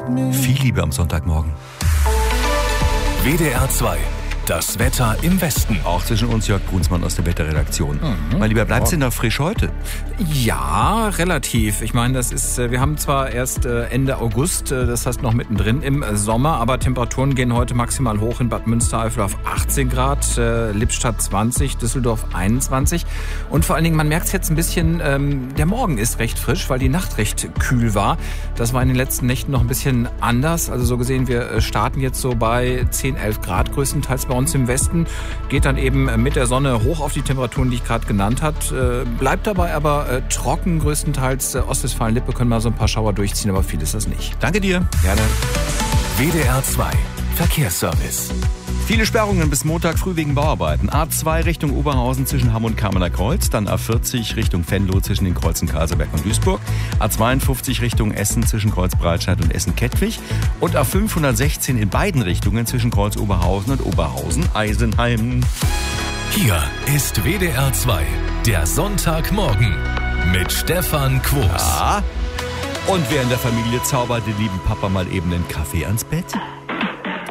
Viel Liebe am Sonntagmorgen. WDR 2. Das Wetter im Westen. Auch zwischen uns Jörg Brunsmann aus der Wetterredaktion. Mein Lieber, bleibt's denn noch frisch heute? Ja, relativ. Ich meine, wir haben zwar erst Ende August, das heißt noch mittendrin im Sommer, aber Temperaturen gehen heute maximal hoch in Bad Münstereifel auf 18 Grad, Lippstadt 20, Düsseldorf 21. Und vor allen Dingen, man merkt es jetzt ein bisschen, der Morgen ist recht frisch, weil die Nacht recht kühl war. Das war in den letzten Nächten noch ein bisschen anders. Also so gesehen, wir starten jetzt so bei 10, 11 Grad größtenteils bei uns im Westen. Geht dann eben mit der Sonne hoch auf die Temperaturen, die ich gerade genannt habe. Bleibt dabei aber trocken größtenteils. Ostwestfalen-Lippe können mal so ein paar Schauer durchziehen, aber viel ist das nicht. Danke dir. Gerne. WDR 2. Verkehrsservice. Viele Sperrungen bis Montag früh wegen Bauarbeiten. A2 Richtung Oberhausen zwischen Hamm und Kamener Kreuz, dann A40 Richtung Venlo zwischen den Kreuzen Karlsberg und Duisburg, A52 Richtung Essen zwischen Kreuz Breitscheid und Essen-Kettwig und A516 in beiden Richtungen zwischen Kreuz Oberhausen und Oberhausen-Eisenheim. Hier ist WDR 2. Der Sonntagmorgen mit Stefan Quos. Ja. Und wer in der Familie zaubert, den lieben Papa mal eben einen Kaffee ans Bett?